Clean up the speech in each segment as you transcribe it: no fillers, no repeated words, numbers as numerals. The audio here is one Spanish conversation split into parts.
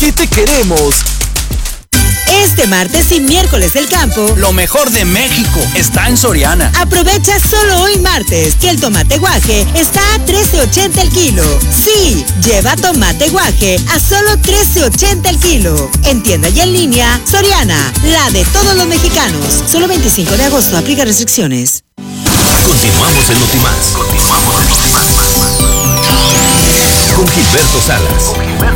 sí te queremos. Este martes y miércoles del campo, lo mejor de México está en Soriana. Aprovecha solo hoy martes que el tomate guaje está a $13.80 el kilo. Sí, lleva tomate guaje a solo $13.80 el kilo. En tienda y en línea, Soriana, la de todos los mexicanos. Solo 25 de agosto, aplica restricciones. Continuamos en Notimás. Con Gilberto Salas.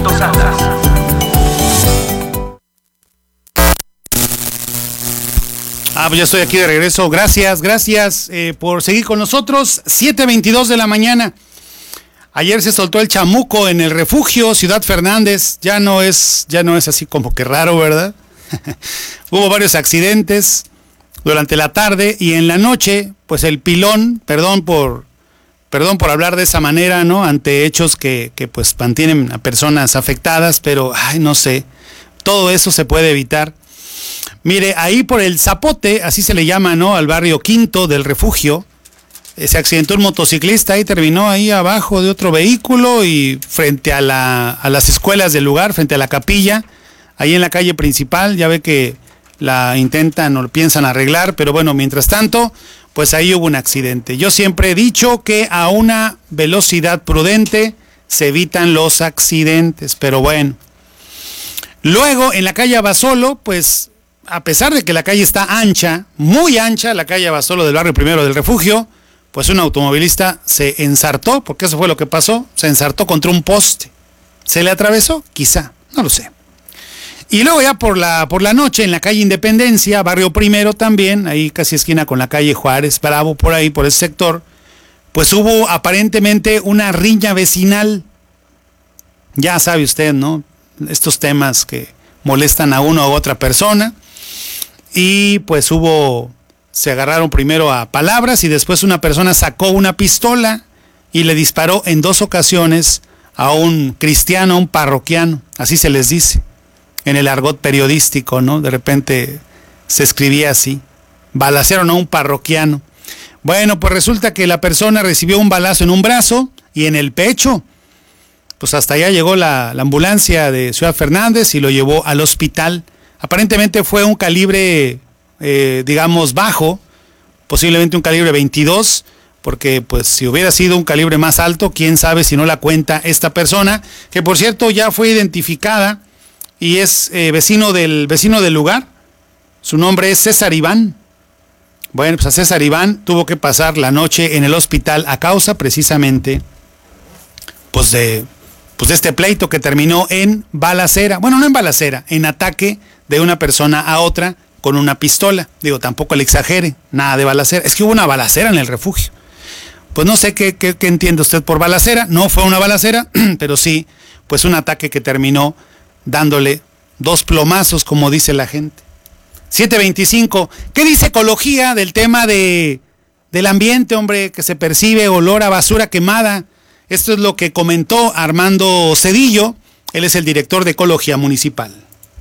Pues ya estoy aquí de regreso. Gracias por seguir con nosotros. 7:22 de la mañana. Ayer se soltó el chamuco en el refugio Ciudad Fernández. Ya no es así como que raro, ¿verdad? Hubo varios accidentes durante la tarde y en la noche, pues el pilón, perdón por hablar de esa manera, ¿no? Ante hechos que pues mantienen a personas afectadas, pero no sé, todo eso se puede evitar. Mire, ahí por el Zapote, así se le llama, ¿no? Al barrio Quinto del refugio, se accidentó un motociclista y terminó ahí abajo de otro vehículo y frente a las escuelas del lugar, frente a la capilla, ahí en la calle principal. Ya ve que la intentan o piensan arreglar, pero bueno, mientras tanto, pues ahí hubo un accidente. Yo siempre he dicho que a una velocidad prudente se evitan los accidentes, pero bueno. Luego, en la calle Abasolo, pues a pesar de que la calle está ancha, muy ancha, la calle Abasolo del barrio Primero del refugio, pues un automovilista se ensartó, porque eso fue lo que pasó, se ensartó contra un poste. ¿Se le atravesó? Quizá, no lo sé. Y luego ya por la noche, en la calle Independencia, barrio Primero también, ahí casi esquina con la calle Juárez Bravo, por ahí, por ese sector, pues hubo aparentemente una riña vecinal. Ya sabe usted, ¿no? Estos temas que molestan a una u otra persona. Y pues se agarraron primero a palabras y después una persona sacó una pistola y le disparó en 2 ocasiones a un cristiano, a un parroquiano, así se les dice, en el argot periodístico, ¿no? De repente se escribía así, balacearon a un parroquiano. Bueno, pues resulta que la persona recibió un balazo en un brazo y en el pecho. Pues hasta allá llegó la ambulancia de Ciudad Fernández y lo llevó al hospital. Aparentemente fue un calibre, digamos, bajo, posiblemente un calibre 22, porque pues si hubiera sido un calibre más alto, quién sabe si no la cuenta esta persona, que por cierto ya fue identificada y es vecino del lugar. Su nombre es César Iván. Bueno, pues a César Iván tuvo que pasar la noche en el hospital a causa precisamente pues de este pleito que terminó en balacera. Bueno, no en balacera, en ataque de una persona a otra con una pistola. Digo, tampoco le exagere, nada de balacera. Es que hubo una balacera en el refugio. Pues no sé qué entiende usted por balacera. No fue una balacera, pero sí, pues un ataque que terminó dándole 2 plomazos, como dice la gente. 7:25. ¿Qué dice ecología del tema del ambiente, hombre, que se percibe olor a basura quemada? Esto es lo que comentó Armando Cedillo. Él es el director de Ecología Municipal.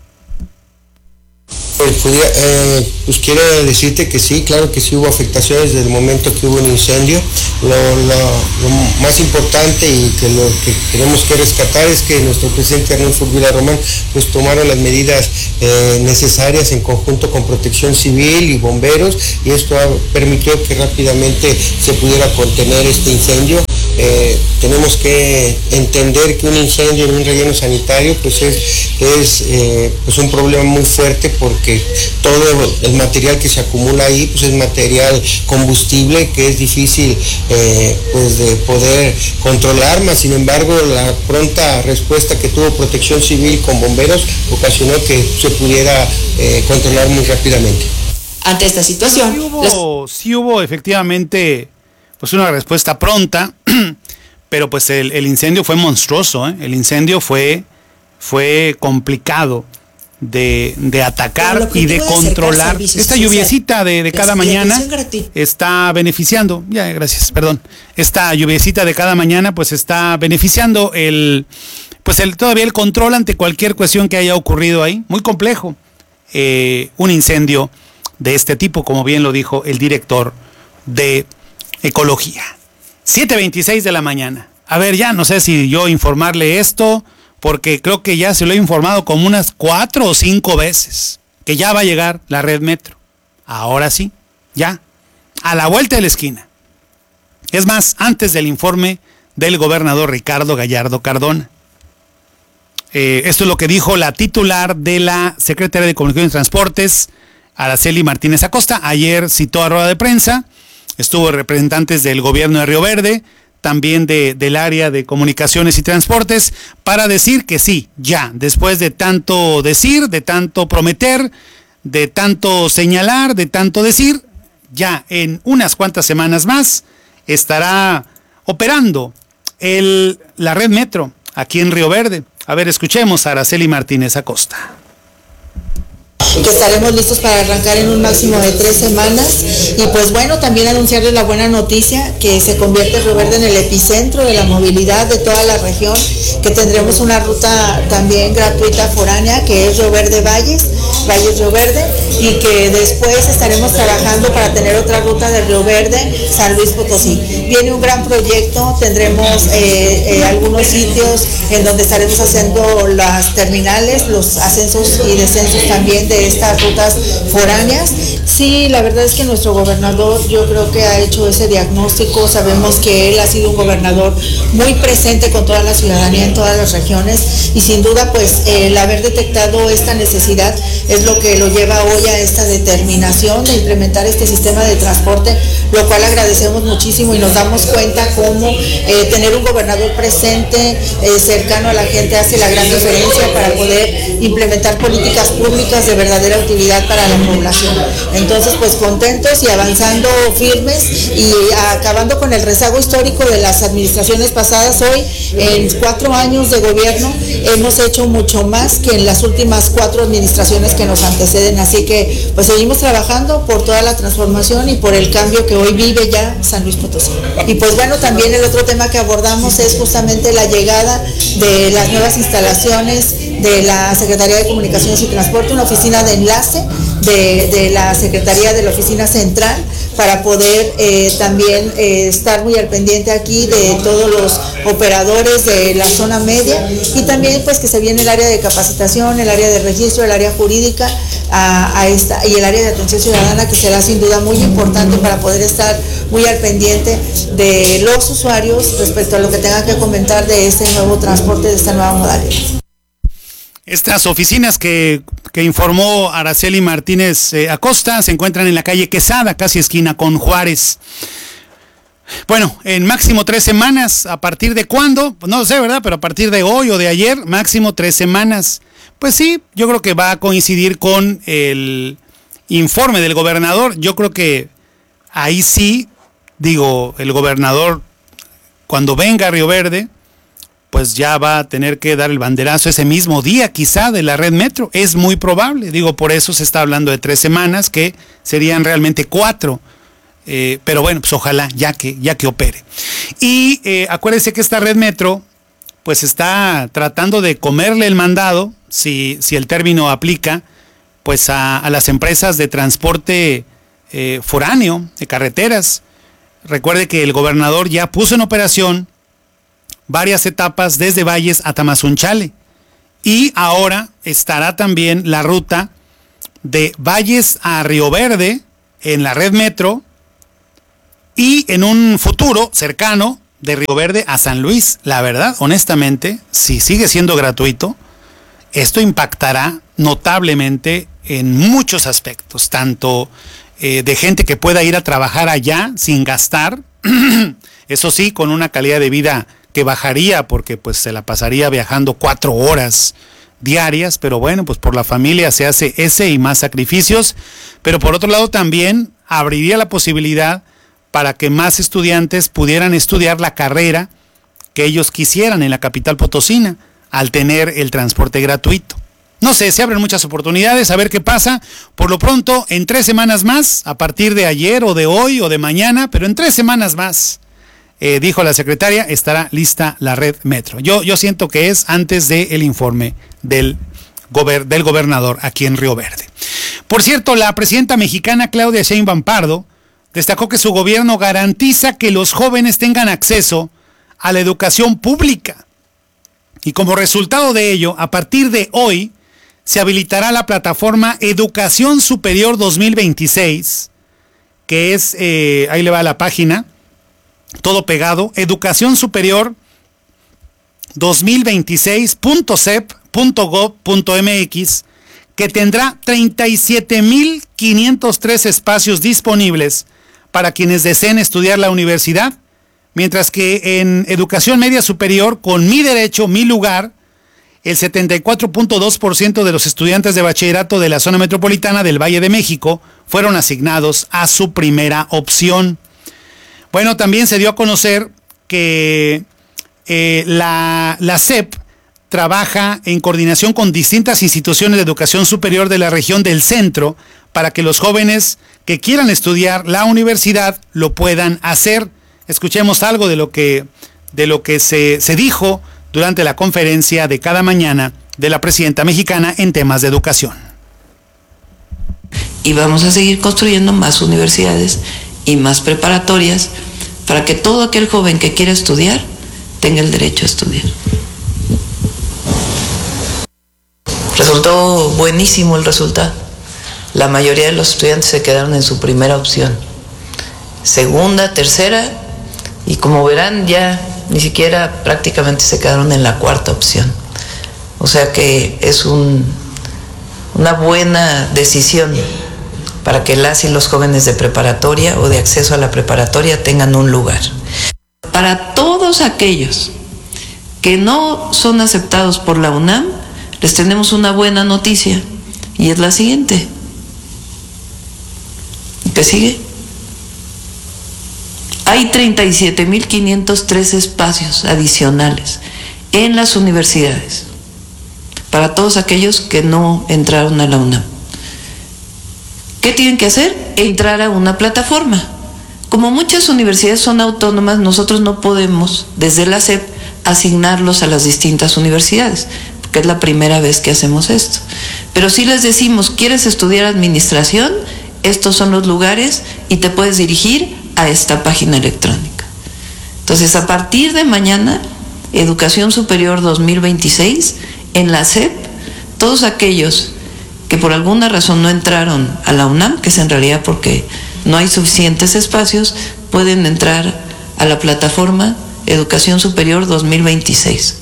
Pues quiero decirte que sí, claro que sí hubo afectaciones desde el momento que hubo un incendio. Lo más importante y que lo que tenemos que rescatar es que nuestro presidente Arnulfo Rueda Román pues tomaron las medidas necesarias en conjunto con Protección Civil y bomberos, y esto permitió que rápidamente se pudiera contener este incendio. Tenemos que entender que un incendio en un relleno sanitario pues es un problema muy fuerte, porque todo el material que se acumula ahí pues es material combustible que es difícil pues de poder controlar, más sin embargo la pronta respuesta que tuvo Protección Civil con bomberos ocasionó que se pudiera controlar muy rápidamente. Ante esta situación sí hubo efectivamente pues una respuesta pronta, pero pues el incendio fue monstruoso, ¿eh? El incendio fue complicado de atacar y de controlar. Esta lluviecita de cada mañana está beneficiando, esta lluviecita de cada mañana pues está beneficiando todavía el control ante cualquier cuestión que haya ocurrido ahí. Muy complejo un incendio de este tipo, como bien lo dijo el director de Ecología. 7:26 de la mañana. A ver, ya no sé si yo informarle esto porque creo que ya se lo he informado como unas 4 o 5 veces, que ya va a llegar la red metro. Ahora sí, ya, a la vuelta de la esquina. Es más, antes del informe del gobernador Ricardo Gallardo Cardona. Esto es lo que dijo la titular de la Secretaría de Comunicaciones y Transportes, Araceli Martínez Acosta. Ayer citó a rueda de prensa, estuvo representantes del gobierno de Río Verde, también del área de comunicaciones y transportes, para decir que sí, ya, después de tanto decir, de tanto prometer, de tanto señalar, de tanto decir, ya en unas cuantas semanas más estará operando la red metro aquí en Río Verde. A ver, escuchemos a Araceli Martínez Acosta. Que estaremos listos para arrancar en un máximo de 3 semanas y pues bueno, también anunciarles la buena noticia que se convierte Río Verde en el epicentro de la movilidad de toda la región, que tendremos una ruta también gratuita foránea que es Río Verde Valles Río Verde, y que después estaremos trabajando para tener otra ruta de Río Verde San Luis Potosí. Viene un gran proyecto, tendremos algunos sitios en donde estaremos haciendo las terminales, los ascensos y descensos también de estas rutas foráneas. Sí, la verdad es que nuestro gobernador, yo creo que ha hecho ese diagnóstico. Sabemos que él ha sido un gobernador muy presente con toda la ciudadanía en todas las regiones, y sin duda pues el haber detectado esta necesidad es lo que lo lleva hoy a esta determinación de implementar este sistema de transporte, lo cual agradecemos muchísimo, y nos damos cuenta cómo tener un gobernador presente, cercano a la gente, hace la gran diferencia para poder implementar políticas públicas de verdadera utilidad para la población. Entonces, pues contentos y avanzando firmes y acabando con el rezago histórico de las administraciones pasadas. Hoy, en 4 años de gobierno, hemos hecho mucho más que en las últimas 4 administraciones que nos anteceden. Así que, pues seguimos trabajando por toda la transformación y por el cambio que hoy vive ya San Luis Potosí. Y pues bueno, también el otro tema que abordamos es justamente la llegada de las nuevas instalaciones de la Secretaría de Comunicaciones y Transporte, una oficina de enlace de la Secretaría de la Oficina Central, para poder también estar muy al pendiente aquí de todos los operadores de la zona media, y también pues que se viene el área de capacitación, el área de registro, el área jurídica y el área de atención ciudadana, que será sin duda muy importante para poder estar muy al pendiente de los usuarios respecto a lo que tengan que comentar de este nuevo transporte, de esta nueva modalidad. Estas oficinas que informó Araceli Martínez Acosta se encuentran en la calle Quesada, casi esquina con Juárez. Bueno, en máximo 3 semanas. ¿A partir de cuándo? Pues no lo sé, ¿verdad? Pero a partir de hoy o de ayer, máximo 3 semanas. Pues sí, yo creo que va a coincidir con el informe del gobernador. Yo creo que ahí sí, digo, el gobernador, cuando venga a Río Verde, pues ya va a tener que dar el banderazo ese mismo día, quizá, de la red metro. Es muy probable. Digo, por eso se está hablando de 3 semanas, que serían realmente 4. Pero bueno, pues ojalá, ya que opere. Y acuérdense que esta red metro, pues está tratando de comerle el mandado, si el término aplica, pues a las empresas de transporte foráneo, de carreteras. Recuerde que el gobernador ya puso en operación varias etapas desde Valles a Tamazunchale, y ahora estará también la ruta de Valles a Río Verde en la red metro, y en un futuro cercano de Río Verde a San Luis. La verdad, honestamente, si sigue siendo gratuito, esto impactará notablemente en muchos aspectos, tanto de gente que pueda ir a trabajar allá sin gastar, eso sí, con una calidad de vida que bajaría, porque pues se la pasaría viajando 4 horas diarias, pero bueno, pues por la familia se hace ese y más sacrificios. Pero por otro lado también abriría la posibilidad para que más estudiantes pudieran estudiar la carrera que ellos quisieran en la capital potosina, al tener el transporte gratuito. No sé, se abren muchas oportunidades, a ver qué pasa. Por lo pronto, en 3 semanas más, a partir de ayer o de hoy o de mañana, pero en 3 semanas más, dijo la secretaria, estará lista la red metro. Yo siento que es antes del informe del gobernador aquí en Río Verde. Por cierto, la presidenta mexicana Claudia Sheinbaum Pardo destacó que su gobierno garantiza que los jóvenes tengan acceso a la educación pública. Y como resultado de ello, a partir de hoy, se habilitará la plataforma Educación Superior 2026, que es, ahí le va la página, todo pegado, Educación Superior 2026.cep.gov.mx, que tendrá 37.503 espacios disponibles para quienes deseen estudiar la universidad, mientras que en Educación Media Superior, con Mi Derecho, Mi Lugar, el 74.2% de los estudiantes de bachillerato de la zona metropolitana del Valle de México fueron asignados a su primera opción. Bueno, también se dio a conocer que la SEP trabaja en coordinación con distintas instituciones de educación superior de la región del centro para que los jóvenes que quieran estudiar la universidad lo puedan hacer. Escuchemos algo de lo que se dijo durante la conferencia de cada mañana de la presidenta mexicana en temas de educación. Y vamos a seguir construyendo más universidades y más preparatorias para que todo aquel joven que quiera estudiar tenga el derecho a estudiar. Resultó buenísimo el resultado. La mayoría de los estudiantes se quedaron en su primera opción. Segunda, tercera, y como verán ya ni siquiera prácticamente se quedaron en la cuarta opción. O sea que es una buena decisión para que las y los jóvenes de preparatoria o de acceso a la preparatoria tengan un lugar. Para todos aquellos que no son aceptados por la UNAM, les tenemos una buena noticia, y es la siguiente. ¿Qué sigue? Hay 37.503 espacios adicionales en las universidades para todos aquellos que no entraron a la UNAM. ¿Qué tienen que hacer? Entrar a una plataforma. Como muchas universidades son autónomas, nosotros no podemos, desde la SEP, asignarlos a las distintas universidades, porque es la primera vez que hacemos esto. Pero si les decimos, ¿quieres estudiar administración? Estos son los lugares y te puedes dirigir a esta página electrónica. Entonces, a partir de mañana, Educación Superior 2026, en la SEP, todos aquellos que por alguna razón no entraron a la UNAM, que es en realidad porque no hay suficientes espacios, pueden entrar a la plataforma Educación Superior 2026.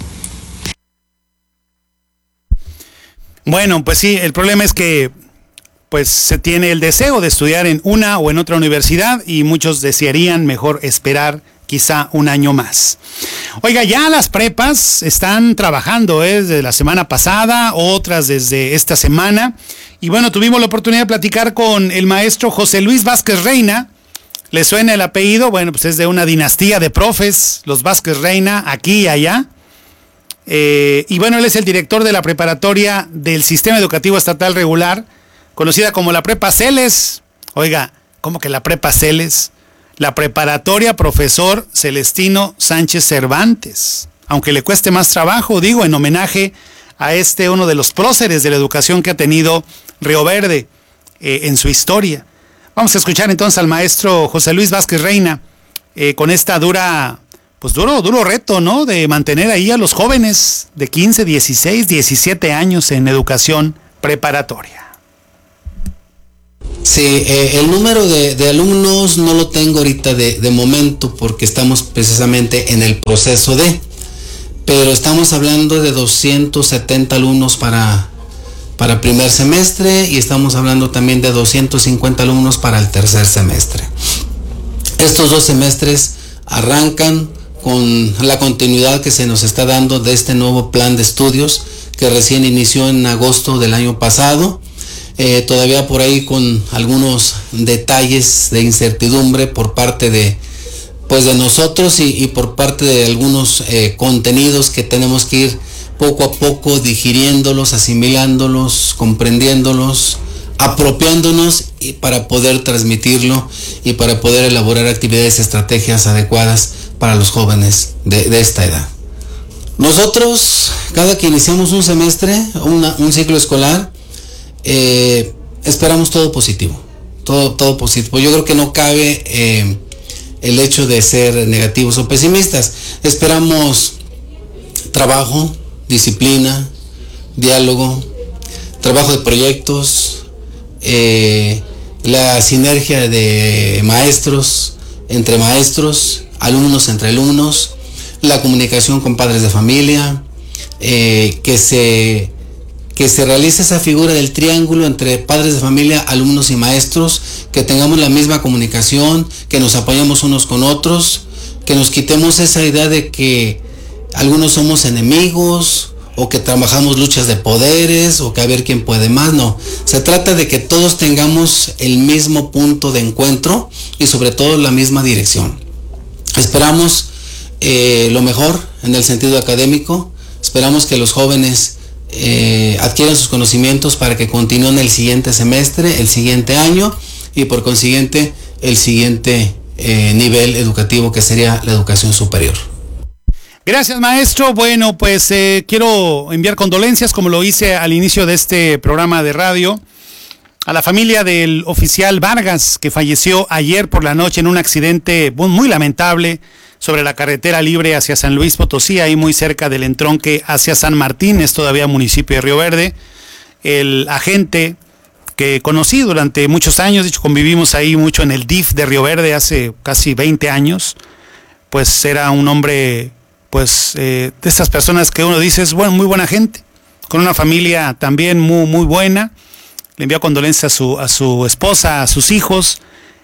Bueno, pues sí, el problema es que pues se tiene el deseo de estudiar en una o en otra universidad y muchos desearían mejor esperar quizá un año más. Oiga, ya las prepas están trabajando desde la semana pasada, otras desde esta semana. Y bueno, tuvimos la oportunidad de platicar con el maestro José Luis Vázquez Reina. ¿Le suena el apellido? Bueno, pues es de una dinastía de profes, los Vázquez Reina, aquí y allá. Y bueno, él es el director de la preparatoria del Sistema Educativo Estatal Regular, conocida como la Prepa Celes. Oiga, ¿cómo que la Prepa Celes? La Preparatoria Profesor Celestino Sánchez Cervantes. Aunque le cueste más trabajo, digo, en homenaje a uno de los próceres de la educación que ha tenido Río Verde en su historia. Vamos a escuchar entonces al maestro José Luis Vázquez Reina con esta duro reto, ¿no? De mantener ahí a los jóvenes de 15, 16, 17 años en educación preparatoria. Sí, el número de alumnos no lo tengo ahorita de momento porque estamos precisamente en el proceso pero estamos hablando de 270 alumnos para primer semestre y estamos hablando también de 250 alumnos para el tercer semestre. Estos 2 semestres arrancan con la continuidad que se nos está dando de este nuevo plan de estudios que recién inició en agosto del año pasado. Todavía por ahí con algunos detalles de incertidumbre por parte de nosotros y por parte de algunos contenidos que tenemos que ir poco a poco digiriéndolos, asimilándolos, comprendiéndolos, apropiándonos y para poder transmitirlo y para poder elaborar actividades, estrategias adecuadas para los jóvenes de esta edad. Nosotros, cada que iniciamos un semestre, un ciclo escolar, esperamos todo positivo, todo positivo. Yo creo que no cabe el hecho de ser negativos o pesimistas. Esperamos trabajo, disciplina, diálogo, trabajo de proyectos, la sinergia de maestros, entre maestros, alumnos entre alumnos, la comunicación con padres de familia, que se realice esa figura del triángulo entre padres de familia, alumnos y maestros, que tengamos la misma comunicación, que nos apoyemos unos con otros, que nos quitemos esa idea de que algunos somos enemigos o que trabajamos luchas de poderes o que a ver quién puede más. No, se trata de que todos tengamos el mismo punto de encuentro y sobre todo la misma dirección. Esperamos lo mejor en el sentido académico, esperamos que los jóvenes adquieran sus conocimientos para que continúen el siguiente semestre, el siguiente año y por consiguiente el siguiente nivel educativo, que sería la educación superior. Gracias, maestro. Bueno, pues quiero enviar condolencias, como lo hice al inicio de este programa de radio, a la familia del oficial Vargas, que falleció ayer por la noche en un accidente muy lamentable sobre la carretera libre hacia San Luis Potosí, ahí muy cerca del entronque hacia San Martín, es todavía municipio de Río Verde. El agente que conocí durante muchos años, de hecho convivimos ahí mucho en el DIF de Río Verde hace casi 20 años, pues era un hombre, pues de esas personas que uno dice es bueno, muy buena gente, con una familia también muy buena. Le envió condolencias a su esposa, a sus hijos.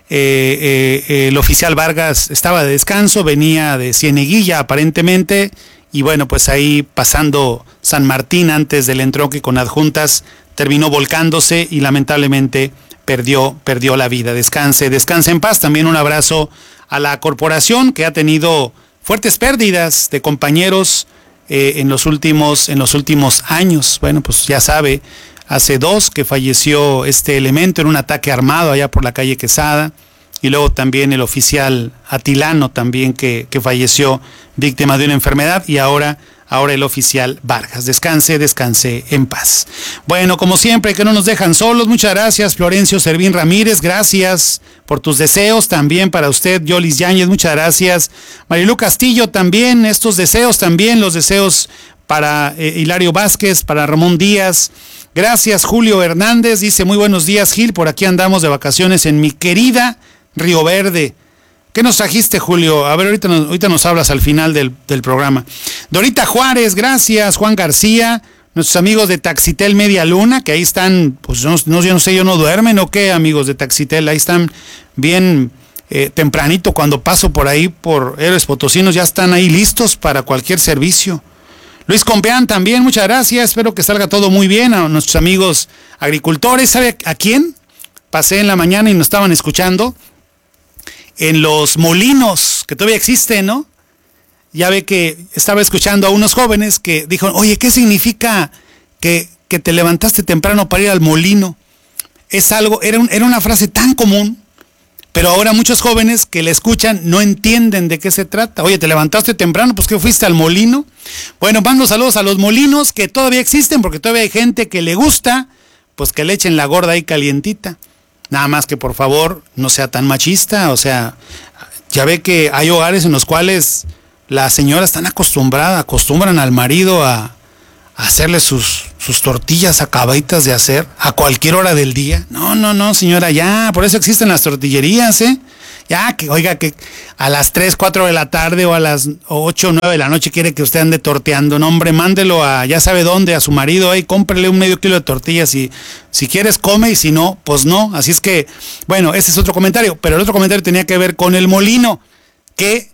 El oficial Vargas estaba de descanso, venía de Cieneguilla aparentemente, y bueno, pues ahí pasando San Martín antes del entronque con adjuntas, terminó volcándose y lamentablemente perdió la vida. Descanse en paz. También un abrazo a la corporación, que ha tenido fuertes pérdidas de compañeros en los últimos años. Bueno, pues ya sabe, hace 2 que falleció este elemento en un ataque armado allá por la calle Quesada, y luego también el oficial Atilano también que falleció víctima de una enfermedad, y ahora el oficial Vargas. Descanse en paz. Bueno, como siempre, que no nos dejan solos. Muchas gracias, Florencio Servín Ramírez, gracias por tus deseos, también para usted, Yolis Yáñez, muchas gracias. Marilu Castillo también, estos deseos también, los deseos para Hilario Vázquez, para Ramón Díaz. Gracias, Julio Hernández, dice muy buenos días, Gil, por aquí andamos de vacaciones en mi querida Río Verde. ¿Qué nos trajiste, Julio? A ver, ahorita nos hablas al final del programa. Dorita Juárez, gracias. Juan García, nuestros amigos de Taxitel Media Luna, que ahí están, pues yo no sé, no duermen o qué, amigos de Taxitel, ahí están bien tempranito, cuando paso por ahí, por Héroes Potosinos, ya están ahí listos para cualquier servicio. Luis Compeán también, muchas gracias, espero que salga todo muy bien. A nuestros amigos agricultores, ¿sabe a quién? Pasé en la mañana y nos estaban escuchando en los molinos, que todavía existen, ¿no? Ya ve que estaba escuchando a unos jóvenes que dijeron, oye, ¿qué significa que te levantaste temprano para ir al molino? Es algo, era una frase tan común, pero ahora muchos jóvenes que la escuchan no entienden de qué se trata. Oye, ¿te levantaste temprano? Pues ¿qué fuiste al molino? Bueno, mando saludos a los molinos que todavía existen, porque todavía hay gente que le gusta, pues que le echen la gorda ahí calientita. Nada más que por favor no sea tan machista, o sea, ya ve que hay hogares en los cuales las señoras están acostumbran al marido a hacerle sus tortillas acabaditas de hacer a cualquier hora del día. No, señora, ya, por eso existen las tortillerías, Ya, que oiga, que a las 3, 4 de la tarde o a las 8, 9 de la noche quiere que usted ande torteando. No, hombre, mándelo a ya sabe dónde, a su marido, cómprele un medio kilo de tortillas y si quieres come y si no, pues no. Así es que, bueno, ese es otro comentario. Pero el otro comentario tenía que ver con el molino, que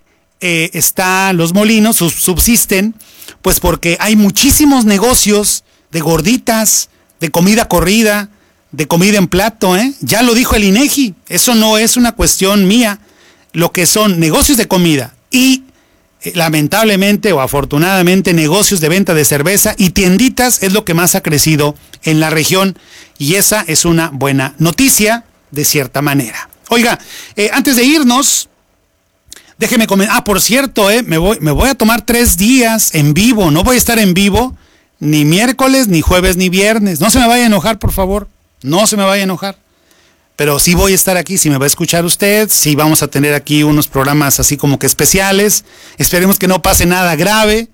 los molinos subsisten, pues porque hay muchísimos negocios de gorditas, de comida corrida, de comida en plato, Ya lo dijo el INEGI, eso no es una cuestión mía. Lo que son negocios de comida y lamentablemente o afortunadamente negocios de venta de cerveza y tienditas es lo que más ha crecido en la región, y esa es una buena noticia de cierta manera. Oiga, antes de irnos, déjeme comentar, por cierto, me voy a tomar 3 días en vivo, no voy a estar en vivo ni miércoles, ni jueves, ni viernes. No se me vaya a enojar, por favor. No se me vaya a enojar, pero sí voy a estar aquí, si me va a escuchar usted, sí vamos a tener aquí unos programas así como que especiales. Esperemos que no pase nada grave,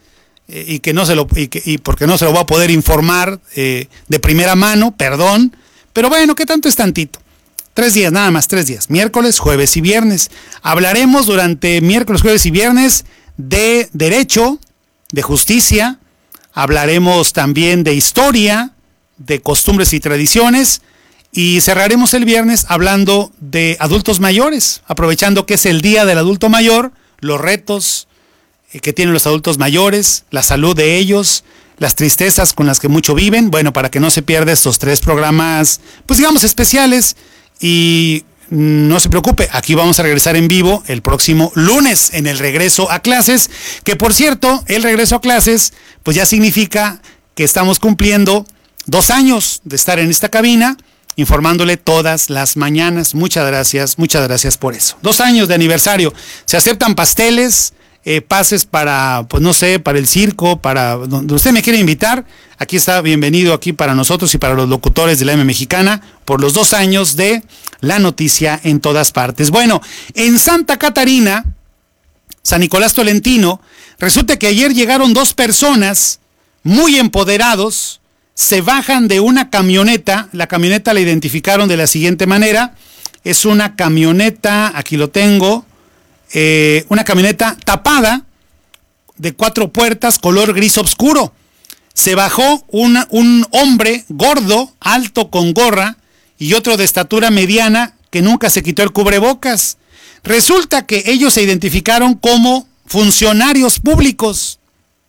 y porque no se lo voy a poder informar de primera mano, perdón, pero bueno, ¿qué tanto es tantito? 3 días, nada más, 3 días, miércoles, jueves y viernes. Hablaremos durante miércoles, jueves y viernes de derecho, de justicia, hablaremos también de historia, de costumbres y tradiciones, y cerraremos el viernes hablando de adultos mayores, aprovechando que es el Día del Adulto Mayor, los retos que tienen los adultos mayores, la salud de ellos, las tristezas con las que mucho viven. Bueno, para que no se pierda estos 3 programas, pues digamos especiales, y no se preocupe, aquí vamos a regresar en vivo el próximo lunes en el regreso a clases, que por cierto, el regreso a clases pues ya significa que estamos cumpliendo 2 años de estar en esta cabina, informándole todas las mañanas. Muchas gracias por eso. 2 años de aniversario. Se aceptan pasteles, pases para, pues no sé, para el circo, para donde usted me quiere invitar. Aquí está, bienvenido aquí para nosotros y para los locutores de la M Mexicana por los 2 años de la noticia en todas partes. Bueno, en Santa Catarina, San Nicolás Tolentino, resulta que ayer llegaron 2 personas muy empoderados, se bajan de una camioneta. La camioneta la identificaron de la siguiente manera: es una camioneta, aquí lo tengo, una camioneta tapada de 4 puertas, color gris oscuro. Se bajó un hombre gordo, alto, con gorra, y otro de estatura mediana que nunca se quitó el cubrebocas. Resulta que ellos se identificaron como funcionarios públicos.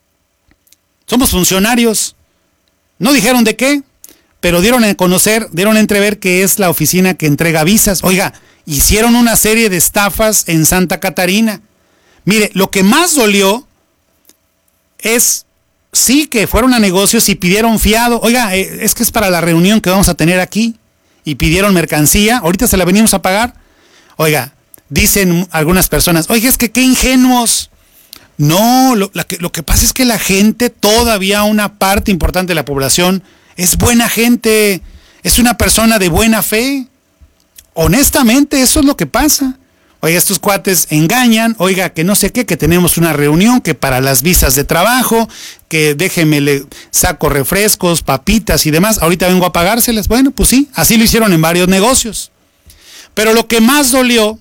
Somos funcionarios. No dijeron de qué, pero dieron a entrever que es la oficina que entrega visas. Oiga, hicieron una serie de estafas en Santa Catarina. Mire, lo que más dolió es, sí, que fueron a negocios y pidieron fiado. Oiga, es que es para la reunión que vamos a tener aquí. Y pidieron mercancía, ahorita se la venimos a pagar. Oiga, dicen algunas personas, oiga, es que qué ingenuos. No, lo que pasa es que la gente, todavía una parte importante de la población, es buena gente, es una persona de buena fe. Honestamente, eso es lo que pasa. Oiga, estos cuates engañan, oiga, que no sé qué, que tenemos una reunión, que para las visas de trabajo, que déjeme, le saco refrescos, papitas y demás, ahorita vengo a pagárselas. Bueno, pues sí, así lo hicieron en varios negocios. Pero lo que más dolió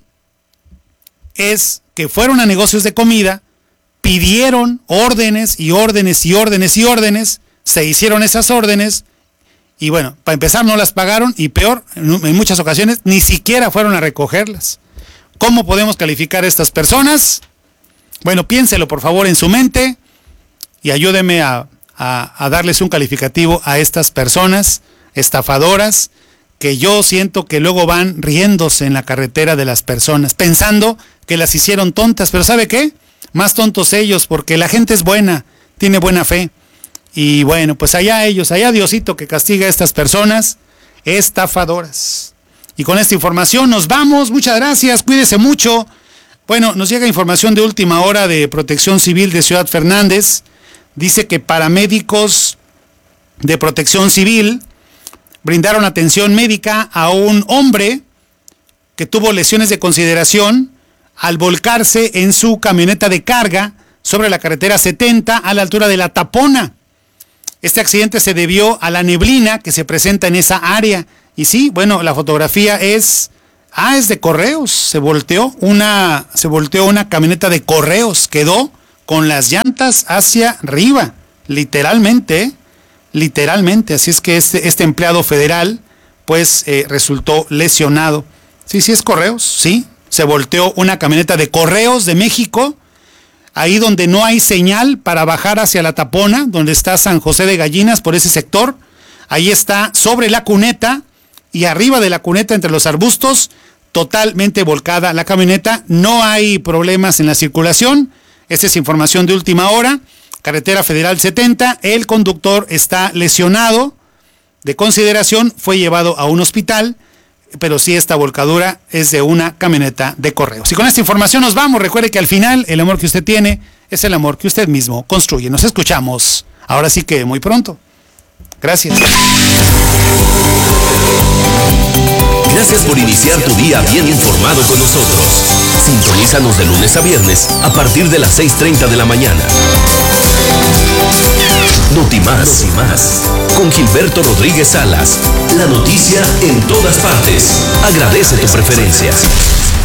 es que fueron a negocios de comida, pidieron órdenes y órdenes y órdenes y órdenes, se hicieron esas órdenes y bueno, para empezar no las pagaron y peor, en muchas ocasiones ni siquiera fueron a recogerlas. ¿Cómo podemos calificar a estas personas? Bueno, piénselo por favor en su mente y ayúdeme a darles un calificativo a estas personas estafadoras que yo siento que luego van riéndose en la carretera de las personas, pensando que las hicieron tontas, pero ¿sabe qué? Más tontos ellos, porque la gente es buena, tiene buena fe. Y bueno, pues allá ellos, allá Diosito que castiga a estas personas estafadoras. Y con esta información nos vamos. Muchas gracias, cuídese mucho. Bueno, nos llega información de última hora de Protección Civil de Ciudad Fernández. Dice que paramédicos de Protección Civil brindaron atención médica a un hombre que tuvo lesiones de consideración al volcarse en su camioneta de carga sobre la carretera 70 a la altura de La Tapona. Este accidente se debió a la neblina que se presenta en esa área. Y sí, bueno, la fotografía es de correos. Se volteó una camioneta de correos, quedó con las llantas hacia arriba, literalmente. Así es que este empleado federal pues resultó lesionado. Sí, es correos, sí. Se volteó una camioneta de Correos de México, ahí donde no hay señal para bajar hacia La Tapona, donde está San José de Gallinas, por ese sector. Ahí está sobre la cuneta y arriba de la cuneta entre los arbustos, totalmente volcada la camioneta. No hay problemas en la circulación. Esa es información de última hora. Carretera Federal 70, el conductor está lesionado de consideración, fue llevado a un hospital. Pero sí, esta volcadura es de una camioneta de correos. Y con esta información nos vamos. Recuerde que al final el amor que usted tiene es el amor que usted mismo construye. Nos escuchamos ahora sí que muy pronto. Gracias. Gracias por iniciar tu día bien informado con nosotros. Sintonízanos de lunes a viernes a partir de las 6:30 de la mañana. Notimás. Con Gilberto Rodríguez Salas. La noticia en todas partes. Agradece tu preferencia.